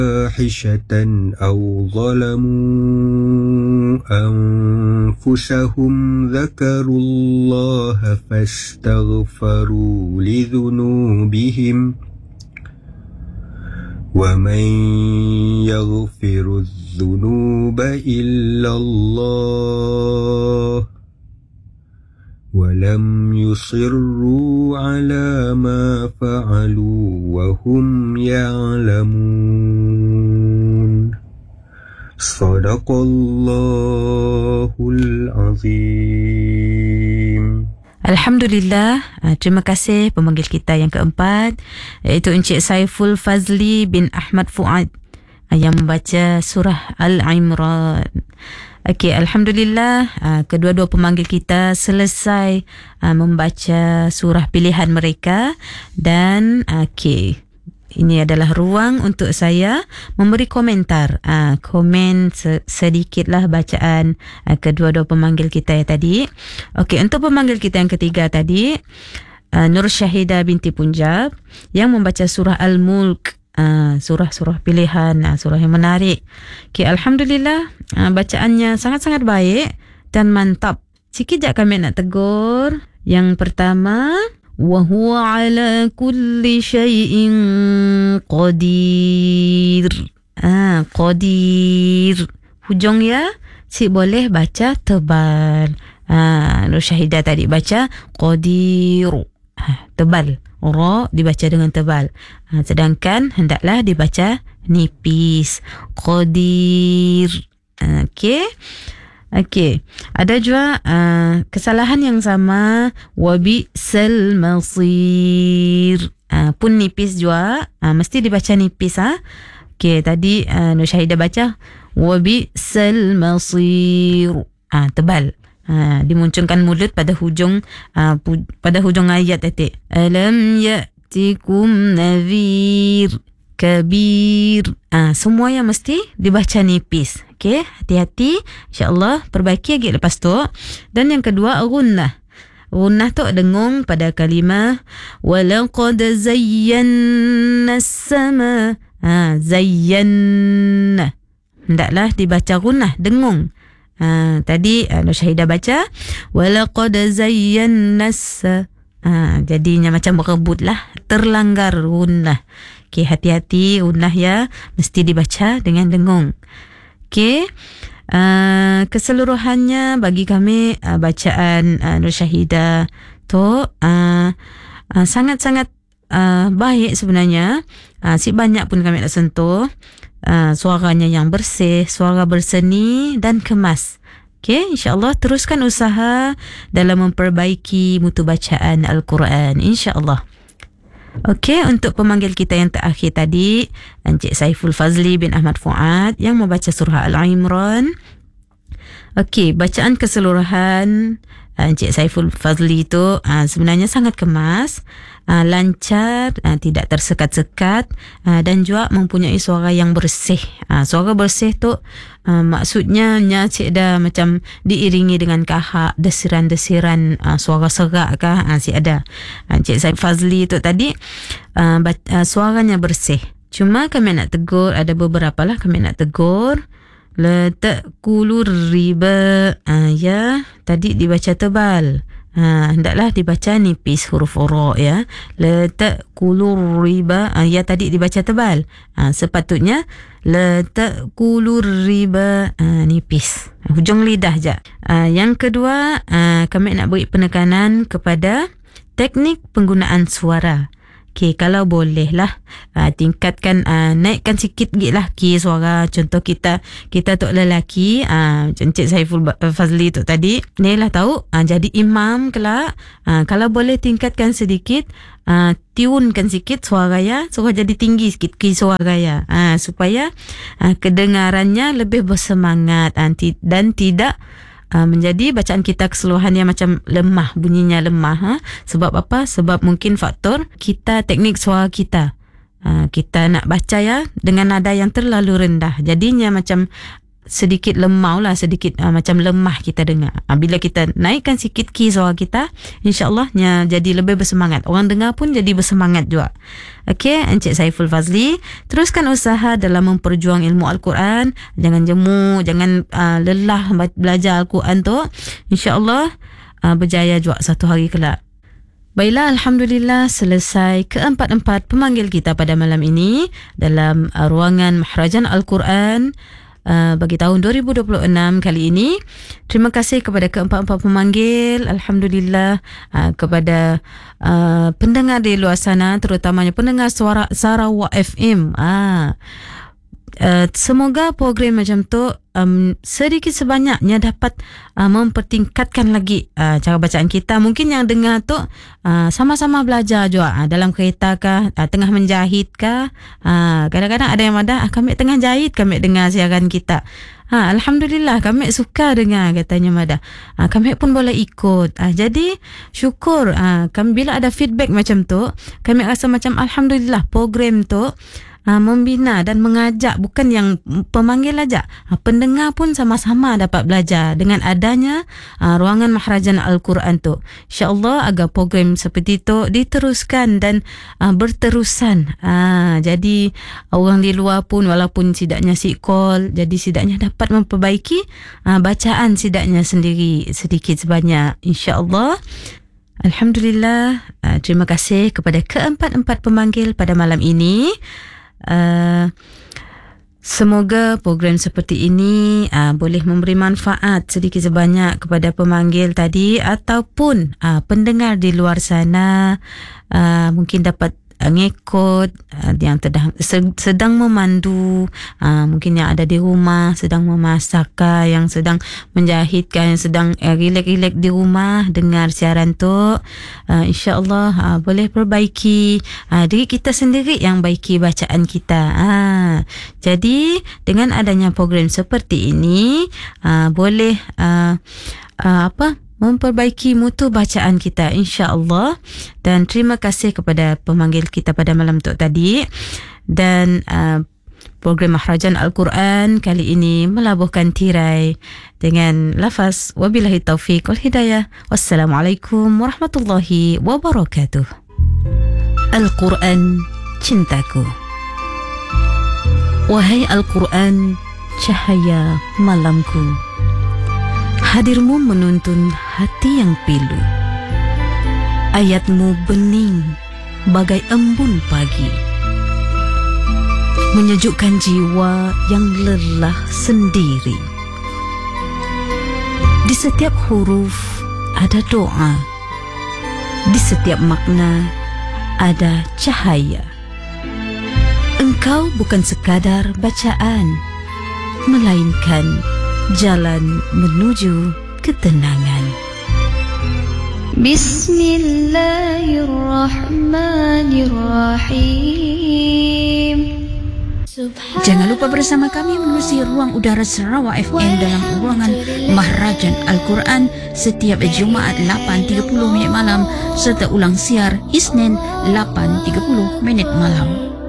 فاحشة أو ظلموا أنفسهم ذكروا الله فاستغفروا لذنوبهم ومن يغفر الذنوب إلا الله ولم يصروا على ما فعلوا وهم يعلمون صدق الله العظيم. Alhamdulillah, terima kasih pemanggil kita yang keempat, iaitu Encik Saiful Fazli bin Ahmad Fuad yang membaca surah Al-Imran. Okey, Alhamdulillah, kedua-dua pemanggil kita selesai membaca surah pilihan mereka. Dan okey, ini adalah ruang untuk saya memberi komentar. Komen sedikitlah bacaan kedua-dua pemanggil kita yang tadi. Okey, untuk pemanggil kita yang ketiga tadi, Nur Syahidah binti Punjab yang membaca surah Al-Mulk. Surah-surah pilihan, surah yang menarik. Okay, Alhamdulillah, bacaannya sangat-sangat baik dan mantap. Sikit sekejap kami nak tegur. Yang pertama, wa huwa ala kulli syai'in qadir. Qadir. Hujung ya, si boleh baca tebal. Nur Syahidah tadi baca qadir. Tebal. Ra dibaca dengan tebal. Sedangkan hendaklah dibaca nipis. Qadir. Okey. Okey. Ada juga kesalahan yang sama. Wabi'sal masir. Pun nipis juga. Mesti dibaca nipis. Okey. Tadi Nur Syahidah baca wabi'sal masir. Tebal. Dimunculkan mulut pada hujung ayat tadi. Alam ya'tikum nadhir kabir. Semua yang mesti dibaca nipis. Okey, hati-hati, insya-Allah perbaiki lagi lepas tu. Dan yang kedua, gunnah. Gunnah tu dengung pada kalimah walaqad zayyana as-sama. Zayyana. Hendaklah dibaca gunnah, dengung. Tadi Nur Syahidah baca walaqad zayyannas. Jadinya macam berebut lah, terlanggar gunnah. Okey, hati-hati gunnah ya, mesti dibaca dengan dengung. Okey, keseluruhannya bagi kami bacaan Nur Syahidah tu sangat-sangat baik sebenarnya. Si banyak pun kami nak sentuh. Suaranya yang bersih, suara berseni dan kemas. Okey, insya-Allah teruskan usaha dalam memperbaiki mutu bacaan Al-Quran, insya-Allah. Okey, untuk pemanggil kita yang terakhir tadi, Encik Saiful Fazli bin Ahmad Fuad yang membaca surah Al-Imran. Okey, bacaan keseluruhan Encik Saiful Fazli itu sebenarnya sangat kemas, lancar, tidak tersekat-sekat, dan juga mempunyai suara yang bersih. Suara bersih tu maksudnya cik dah macam diiringi dengan kahak, desiran-desiran, suara serak kah, si ada. Encik Saiful Fazli tu tadi suaranya bersih. Cuma kami nak tegur, ada beberapa lah kami nak tegur. La ta'kulur riba. Ya, tadi dibaca tebal. Hendaklah dibaca nipis huruf ra ya. La ta'kulur riba. Ya, tadi dibaca tebal. Sepatutnya la ta'kulur riba, nipis. Hujung lidah je. Yang kedua, kami nak beri penekanan kepada teknik penggunaan suara. Okey, kalau boleh lah tingkatkan, naikkan sikit lagi lah key suara. Contoh kita tu lelaki, Encik Saiful Fazli tu tadi, ni lah tahu, jadi imam kelak, kalau boleh tingkatkan sedikit, tiunkan sikit suara ya, suara jadi tinggi sikit key suara ya, supaya kedengarannya lebih bersemangat dan tidak menjadi bacaan kita keseluruhannya macam lemah, bunyinya lemah. Sebab apa? Sebab mungkin faktor kita, teknik suara kita. Kita nak baca ya dengan nada yang terlalu rendah. Jadinya macam sedikit lemau lah, sedikit macam lemah kita dengar. Bila kita naikkan sikit key suara kita, insyaAllah jadi lebih bersemangat. Orang dengar pun jadi bersemangat juga. Okey, Encik Saiful Fazli, teruskan usaha dalam memperjuang ilmu Al-Quran. Jangan jemu, jangan lelah belajar Al-Quran tu. InsyaAllah berjaya juga satu hari kelak. Baiklah, Alhamdulillah selesai keempat-empat pemanggil kita pada malam ini dalam ruangan Mahrajan Al-Quran bagi tahun 2026 kali ini. Terima kasih kepada keempat-empat pemanggil. Alhamdulillah kepada pendengar di luar sana, terutamanya pendengar suara Sarawak FM. Semoga program macam tu sedikit sebanyaknya dapat mempertingkatkan lagi cara bacaan kita. Mungkin yang dengar tu sama-sama belajar juga dalam kereta kah, tengah menjahit kah. Kadang-kadang ada yang ada kami tengah jahit, kami dengar siaran kita. Alhamdulillah, kami suka dengar katanya Mada. Kami pun boleh ikut. Jadi syukur kami bila ada feedback macam tu, kami rasa macam Alhamdulillah program tu membina dan mengajak, bukan yang pemanggil aja, pendengar pun sama-sama dapat belajar dengan adanya ruangan Mahrajan Al-Quran tu. InsyaAllah agar program seperti itu diteruskan dan berterusan. Jadi orang di luar pun walaupun sidaknya sikol, jadi sidaknya dapat memperbaiki bacaan sidaknya sendiri sedikit sebanyak, insyaAllah. Alhamdulillah, terima kasih kepada keempat-empat pemanggil pada malam ini. Semoga program seperti ini boleh memberi manfaat sedikit sebanyak kepada pemanggil tadi ataupun pendengar di luar sana. Mungkin dapat ngikut yang sedang memandu, mungkin yang ada di rumah sedang memasak, yang sedang menjahit, yang sedang rilek-rilek di rumah dengar siaran tu. InsyaAllah boleh perbaiki diri kita sendiri yang baiki bacaan kita. Jadi dengan adanya program seperti ini boleh memperbaiki mutu bacaan kita, insya-Allah. Dan terima kasih kepada pemanggil kita pada malam tu tadi. Dan program Mahrajan Al-Quran kali ini melabuhkan tirai dengan lafaz wabillahi taufiq wal hidayah. Wassalamualaikum warahmatullahi wabarakatuh. Al-Quran cintaku. Wahai Al-Quran, cahaya malamku. Hadirmu menuntun hati yang pilu. Ayatmu bening bagai embun pagi, menyejukkan jiwa yang lelah sendiri. Di setiap huruf ada doa, di setiap makna ada cahaya. Engkau bukan sekadar bacaan, melainkan jalan menuju ketenangan. Bismillahirrahmanirrahim. Jangan lupa bersama kami menerusi ruang udara Sarawak FM dalam ruangan Mahrajan Al-Quran setiap Jumaat 8.30 minit malam serta ulang siar Isnin 8.30 minit malam.